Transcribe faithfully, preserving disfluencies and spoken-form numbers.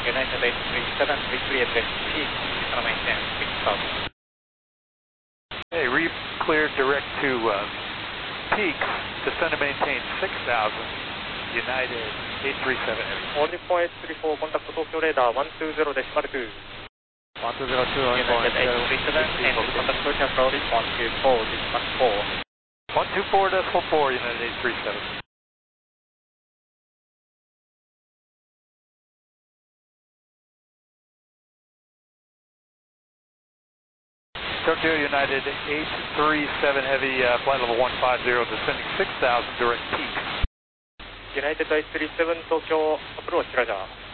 United eight three seven, weekly address Peak, descend and maintain six thousand. Hey, re cleared direct to uh, Peak, descend and maintain six thousand, United eight three seven Heavy. All four eight three four, contact Tokyo radar one two zero decimal two. one two zero two, United eight three seven, and contact Tokyo approach one two four decimal four. one two four decimal four, United eight three seven. Tokyo United eight three seven Heavy, uh, flight level one five zero, descending six thousand, direct Peak. United eight three seven, Tokyo approach radar.